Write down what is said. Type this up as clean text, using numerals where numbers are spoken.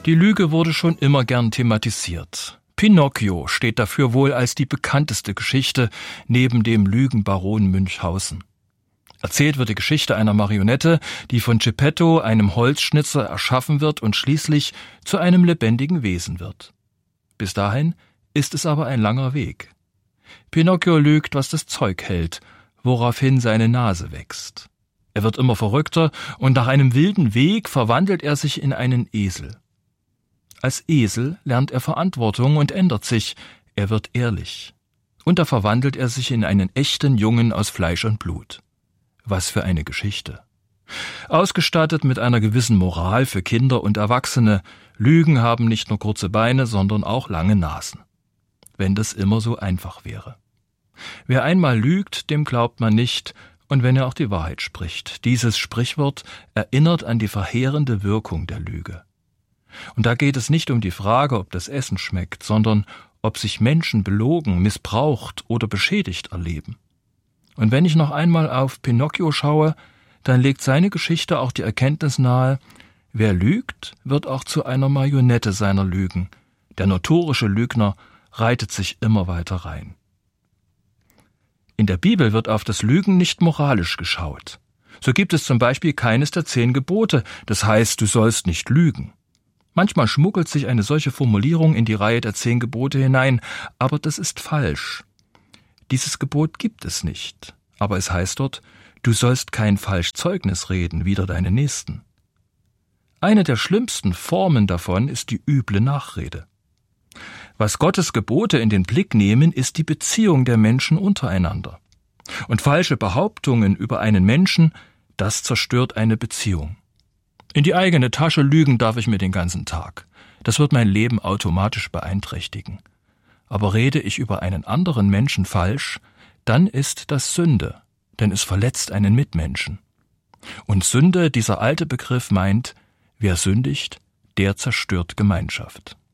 Die Lüge wurde schon immer gern thematisiert. Pinocchio steht dafür wohl als die bekannteste Geschichte neben dem Lügenbaron Münchhausen. Erzählt wird die Geschichte einer Marionette, die von Geppetto, einem Holzschnitzer, erschaffen wird und schließlich zu einem lebendigen Wesen wird. Bis dahin ist es aber ein langer Weg. Pinocchio lügt, was das Zeug hält, woraufhin seine Nase wächst. Er wird immer verrückter und nach einem wilden Weg verwandelt er sich in einen Esel. Als Esel lernt er Verantwortung und ändert sich, er wird ehrlich. Und da verwandelt er sich in einen echten Jungen aus Fleisch und Blut. Was für eine Geschichte. Ausgestattet mit einer gewissen Moral für Kinder und Erwachsene, Lügen haben nicht nur kurze Beine, sondern auch lange Nasen. Wenn das immer so einfach wäre. Wer einmal lügt, dem glaubt man nicht, und wenn er auch die Wahrheit spricht. Dieses Sprichwort erinnert an die verheerende Wirkung der Lüge. Und da geht es nicht um die Frage, ob das Essen schmeckt, sondern ob sich Menschen belogen, missbraucht oder beschädigt erleben. Und wenn ich noch einmal auf Pinocchio schaue, dann legt seine Geschichte auch die Erkenntnis nahe, wer lügt, wird auch zu einer Marionette seiner Lügen. Der notorische Lügner reitet sich immer weiter rein. In der Bibel wird auf das Lügen nicht moralisch geschaut. So gibt es zum Beispiel keines der 10 Gebote, das heißt, du sollst nicht lügen. Manchmal schmuggelt sich eine solche Formulierung in die Reihe der 10 Gebote hinein, aber das ist falsch. Dieses Gebot gibt es nicht, aber es heißt dort, du sollst kein Falschzeugnis reden wider deinen Nächsten. Eine der schlimmsten Formen davon ist die üble Nachrede. Was Gottes Gebote in den Blick nehmen, ist die Beziehung der Menschen untereinander. Und falsche Behauptungen über einen Menschen, das zerstört eine Beziehung. In die eigene Tasche lügen darf ich mir den ganzen Tag. Das wird mein Leben automatisch beeinträchtigen. Aber rede ich über einen anderen Menschen falsch, dann ist das Sünde, denn es verletzt einen Mitmenschen. Und Sünde, dieser alte Begriff meint, wer sündigt, der zerstört Gemeinschaft.